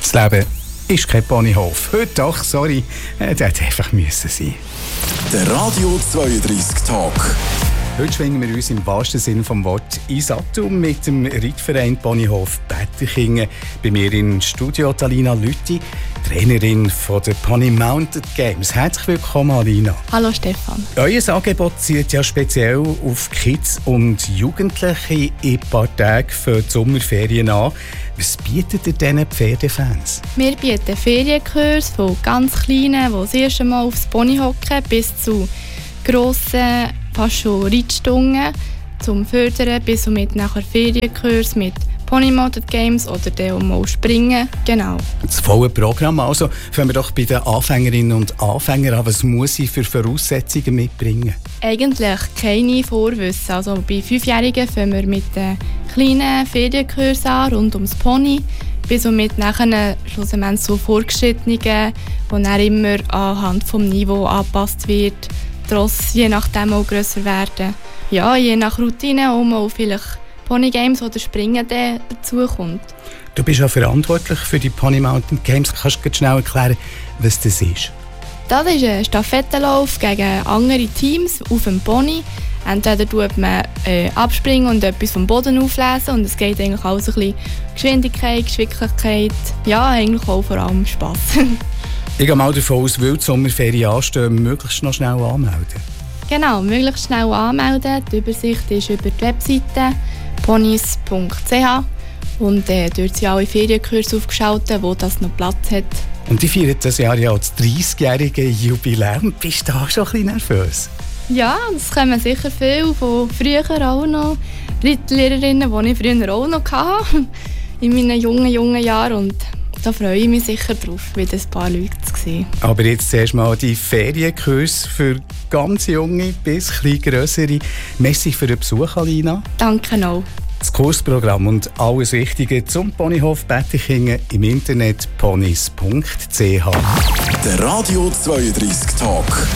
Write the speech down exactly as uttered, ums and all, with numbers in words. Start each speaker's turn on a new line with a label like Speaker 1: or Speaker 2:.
Speaker 1: Das Leben ist kein Ponyhof. Heute doch, sorry, äh, das hätte einfach müssen sein.
Speaker 2: Der Radio zweiunddreissig Talk.
Speaker 1: Heute schwingen wir uns im wahrsten Sinne des Wortes in Sattel mit dem Reitverein Ponyhof Bettichingen. Bei mir im Studio Alina Lüthi, Trainerin von der Pony Mountain Games. Herzlich willkommen, Alina.
Speaker 3: Hallo Stefan.
Speaker 1: Euer Angebot zielt ja speziell auf Kids und Jugendliche in ein paar Tagen für die Sommerferien an. Was bietet ihr diesen Pferdefans?
Speaker 3: Wir bieten Ferienkurs von ganz Kleinen, die das erste Mal aufs Pony hocken, bis zu grossen, fast schon Reitstunden zum Fördern, bis und mit nachher Ferienkurs mit Pony Mountain Games oder dann auch mal Springen. Genau.
Speaker 1: Das volle Programm also. Fangen wir doch bei den Anfängerinnen und Anfängern an. Was muss ich für Voraussetzungen mitbringen?
Speaker 3: Eigentlich keine Vorwissen. Also bei Fünfjährigen fangen wir mit den kleinen Ferienkursen an, rund ums Pony, bis und mit nachher schlussendlich so Fortgeschrittenen, die dann immer anhand des Niveaus angepasst wird. Die Rosse je nachdem auch grösser werden. Ja, je nach Routine auch mal vielleicht Pony Games oder Springen dazu kommt.
Speaker 1: Du bist ja verantwortlich für die Pony Mountain Games. Kannst du schnell erklären, was das ist?
Speaker 3: Das ist ein Stafettenlauf gegen andere Teams auf dem Pony. Entweder tut man äh, abspringen und etwas vom Boden auflesen und es geht eigentlich alles ein bisschen Geschwindigkeit, Geschicklichkeit, ja, eigentlich auch vor allem Spass.
Speaker 1: Ich gehe mal davon aus, weil die Sommerferien anstehen, möglichst noch schnell anmelden.
Speaker 3: Genau, möglichst schnell anmelden. Die Übersicht ist über die Webseite ponys punkt c h und äh, dort sind alle Ferienkurse aufgeschaltet, wo das noch Platz hat.
Speaker 1: Und die feiern das Jahr ja das dreissigjährige Jubiläum. Bist du da schon ein bisschen nervös?
Speaker 3: Ja, das kommen sicher viele von früher auch noch. Reitlehrerinnen, die ich früher auch noch hatte, in meinen jungen, jungen Jahren. Und da freue ich mich sicher drauf, wieder ein paar Leute zu sehen. Aber
Speaker 1: jetzt zuerst mal die Ferienkurse für ganz junge bis ein grössere. Merci für den Besuch, Alina.
Speaker 3: Danke auch.
Speaker 1: Das Kursprogramm und alles Wichtige zum Ponyhof Bettichingen im Internet ponys punkt c h.
Speaker 2: Der Radio zweiunddreissig Talk.